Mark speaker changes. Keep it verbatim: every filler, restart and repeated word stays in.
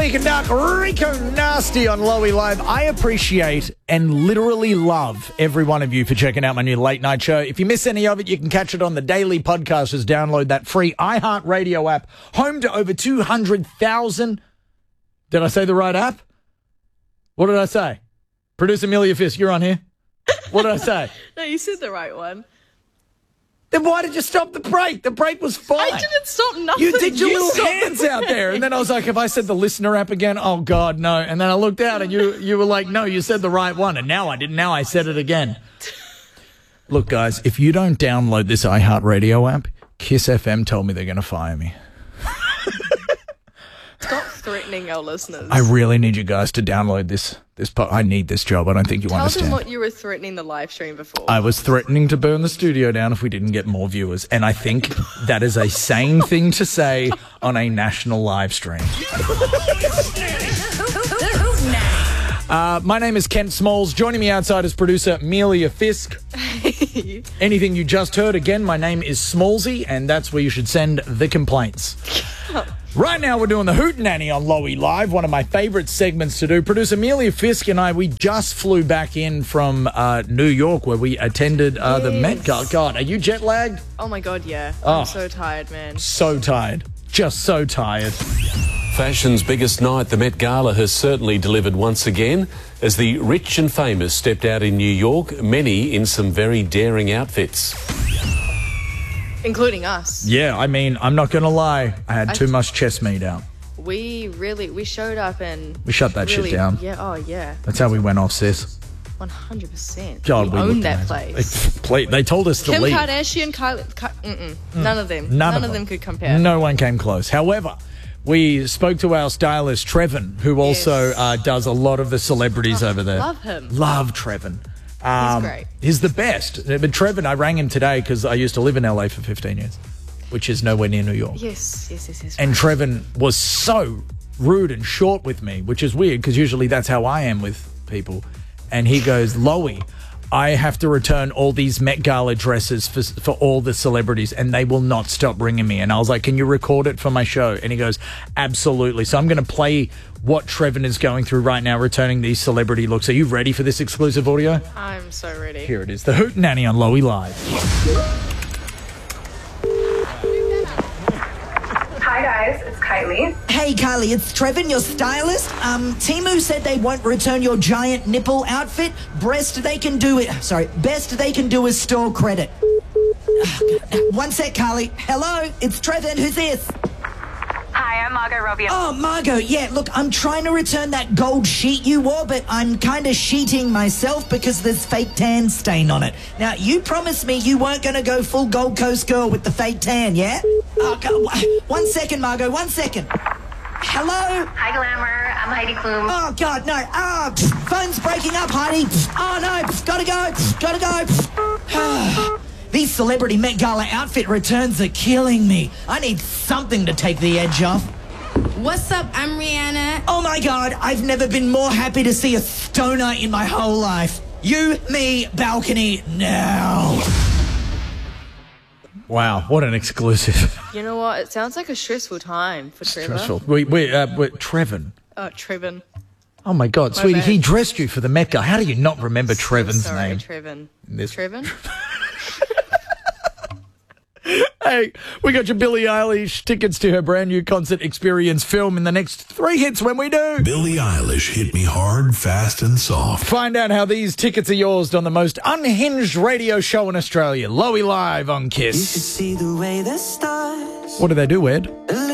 Speaker 1: Speaking Dark, Rico Nasty on Lowy Live. I appreciate and literally love every one of you for checking out my new late night show. If you miss any of it, you can catch it on the daily podcast. Just download that free iHeartRadio app, home to over two hundred thousand. Did I say the right app? What did I say? Producer Amelia Fisk, you're on here. What did I say?
Speaker 2: No, you said the right one.
Speaker 1: Then why did you stop the break? The break was fine.
Speaker 2: I didn't stop nothing.
Speaker 1: You did your
Speaker 2: You
Speaker 1: little
Speaker 2: stopped
Speaker 1: hands
Speaker 2: the
Speaker 1: out there. And then I was like, if I said the listener app again, oh, God, no. And then I looked out and you you were like, no, you said the right one. And now I didn't. Now I said it again. Look, guys, if you don't download this iHeartRadio app, Kiss F M told me they're going to fire me.
Speaker 2: Stop threatening our listeners.
Speaker 1: I really need you guys to download this. This po- I need this job. I don't think you
Speaker 2: Tell
Speaker 1: understand.
Speaker 2: them what you were threatening the live stream before.
Speaker 1: I was threatening to burn the studio down if we didn't get more viewers. And I think that is a sane thing to say on a national live stream. Uh, my name is Kent Smalls. Joining me outside is producer Amelia Fisk. Anything you just heard, again, my name is Smallsy, and that's where you should send the complaints. Right now, we're doing the Hootenanny on Lowy Live, one of my favourite segments to do. Producer Amelia Fisk and I, we just flew back in from uh, New York, where we attended uh,
Speaker 2: yes.
Speaker 1: the Met Gala. God, are you jet lagged?
Speaker 2: Oh, my God, yeah.
Speaker 1: Oh.
Speaker 2: I'm so tired, man.
Speaker 1: So tired. Just so tired.
Speaker 3: Fashion's biggest night, the Met Gala, has certainly delivered once again as the rich and famous stepped out in New York, many in some very daring outfits.
Speaker 2: Including us.
Speaker 1: Yeah, I mean, I'm not going to lie. I had
Speaker 2: I
Speaker 1: too
Speaker 2: t-
Speaker 1: much chest meat out.
Speaker 2: We really, we showed up and...
Speaker 1: We shut that
Speaker 2: really,
Speaker 1: shit down.
Speaker 2: Yeah, oh, yeah.
Speaker 1: That's how we went off, sis.
Speaker 2: one hundred percent.
Speaker 1: God,
Speaker 2: we,
Speaker 1: we
Speaker 2: owned
Speaker 1: looked
Speaker 2: that
Speaker 1: amazing.
Speaker 2: place.
Speaker 1: They, they told us to
Speaker 2: Kim
Speaker 1: leave.
Speaker 2: Kardashian, Kylie... Ki- mm-mm. None of them.
Speaker 1: None,
Speaker 2: None
Speaker 1: of
Speaker 2: of
Speaker 1: them.
Speaker 2: them could compare.
Speaker 1: No one came close. However, we spoke to our stylist, Trevin, who also
Speaker 2: Yes.
Speaker 1: uh, does a lot of the celebrities
Speaker 2: Oh,
Speaker 1: over there.
Speaker 2: love him.
Speaker 1: Love Trevin. Um,
Speaker 2: He's great.
Speaker 1: He's the best. But Trevin, I rang him today because I used to live in L A for fifteen years, which is nowhere near New York.
Speaker 2: Yes, yes, yes, yes.
Speaker 1: And Trevin was so rude and short with me, which is weird because usually that's how I am with people. And he goes, Lowy, I have to return all these Met Gala dresses for, for all the celebrities and they will not stop ringing me. And I was like, can you record it for my show? And he goes, absolutely. So I'm going to play what Trevin is going through right now, returning these celebrity looks. Are you ready for this exclusive audio?
Speaker 2: I'm so ready.
Speaker 1: Here it is. The Hootenanny on Lowy Live.
Speaker 4: Hi guys, it's Kylie.
Speaker 5: Hey Kylie, it's Trevin, your stylist. Um, Temu said they won't return your giant nipple outfit. Breast they can do it. Sorry, best they can do is store credit. One sec, Kylie. Hello, it's Trevin. Who's this?
Speaker 4: Hi, I'm Margot Robbie.
Speaker 5: Oh, Margot. Yeah, look, I'm trying to return that gold sheet you wore, but I'm kind of sheeting myself because there's fake tan stain on it. Now, you promised me you weren't going to go full Gold Coast girl with the fake tan, yeah? Oh, God, one second, Margot. One second. Hello?
Speaker 4: Hi, Glamour. I'm Heidi Klum.
Speaker 5: Oh, God, no. Oh, pff, phone's breaking up, Heidi. Pff, oh, no. Pff, gotta go. Pff, gotta go. Pff. These celebrity Met Gala outfit returns are killing me. I need something to take the edge off.
Speaker 6: What's up? I'm Rihanna.
Speaker 5: Oh, my God. I've never been more happy to see a stoner in my whole life. You, me, balcony, now.
Speaker 1: Wow, what an exclusive.
Speaker 2: You know what? It sounds like a stressful time for Trevor.
Speaker 1: Stressful. Wait, wait, uh, wait, Trevin.
Speaker 2: Oh, Trevin.
Speaker 1: Oh, my God,
Speaker 2: My
Speaker 1: sweetie,
Speaker 2: bad.
Speaker 1: he dressed you for the Met Gala. How do you not remember
Speaker 2: So
Speaker 1: Trevin's
Speaker 2: sorry,
Speaker 1: name?
Speaker 2: Trevin.
Speaker 1: This-
Speaker 2: Trevin?
Speaker 1: Hey, we got your Billie Eilish tickets to her brand new concert experience film in the next three hits when we do.
Speaker 7: Billie Eilish hit me hard, fast, and soft.
Speaker 1: Find out how these tickets are yours on the most unhinged radio show in Australia, Lowy Live on
Speaker 8: You should
Speaker 1: Kiss.
Speaker 8: see the way the stars
Speaker 1: What do they do, Ed?